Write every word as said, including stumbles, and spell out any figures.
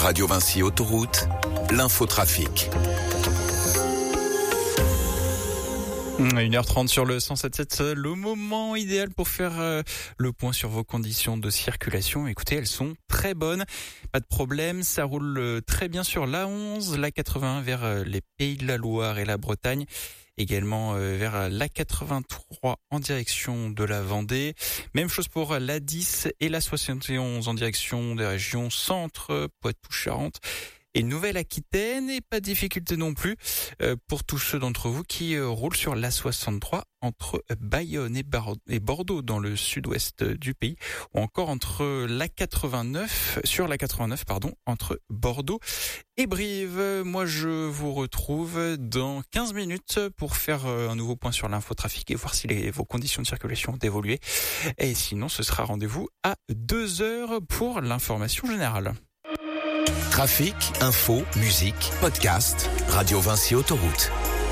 Radio Vinci Autoroute, l'infotrafic. une heure trente sur le cent sept virgule sept, le moment idéal pour faire euh, le point sur vos conditions de circulation. Écoutez, elles sont très bonnes, pas de problème, ça roule euh, très bien sur l'A onze, l'A quatre-vingt-un vers euh, les Pays de la Loire et la Bretagne, également euh, vers l'A quatre-vingt-trois en direction de la Vendée. Même chose pour l'A dix et l'A soixante et onze en direction des régions Centre, Poitou-Charentes et Nouvelle-Aquitaine, et pas de difficulté non plus euh, pour tous ceux d'entre vous qui euh, roulent sur l'A soixante-trois entre Bayonne et, Bar- et Bordeaux dans le sud-ouest du pays, ou encore entre l'A quatre-vingt-neuf, sur l'A quatre-vingt-neuf, pardon, entre Bordeaux et Brive. Moi, je vous retrouve dans quinze minutes pour faire euh, un nouveau point sur l'infotrafic et voir si les, vos conditions de circulation ont évolué. Et sinon, ce sera rendez-vous à deux heures pour l'information générale. Trafic, info, musique, podcast, Radio Vinci Autoroute.